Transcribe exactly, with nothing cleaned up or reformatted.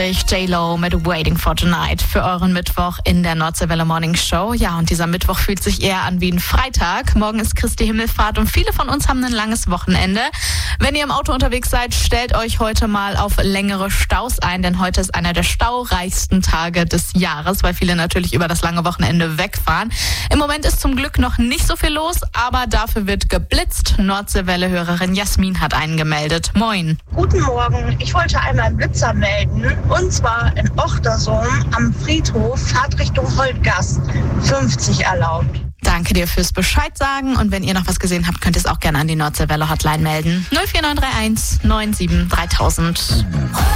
J-Lo mit Waiting for Tonight für euren Mittwoch in der Nordseewelle Morning Show. Ja, und dieser Mittwoch fühlt sich eher an wie ein Freitag. Morgen ist Christi Himmelfahrt und viele von uns haben ein langes Wochenende. Wenn ihr im Auto unterwegs seid, stellt euch heute mal auf längere Staus ein, denn heute ist einer der staureichsten Tage des Jahres, weil viele natürlich über das lange Wochenende wegfahren. Im Moment ist zum Glück noch nicht so viel los, aber dafür wird geblitzt. Nordseewelle-Hörerin Jasmin hat einen gemeldet. Moin. Guten Morgen. Ich wollte einmal einen Blitzer melden. Und zwar in Ochtersum am Friedhof, Fahrtrichtung Holtgast, fünfzig erlaubt. Danke dir fürs Bescheid sagen. Und wenn ihr noch was gesehen habt, könnt ihr es auch gerne an die Nordseewelle Hotline melden. null vier neun drei eins neun sieben dreitausend.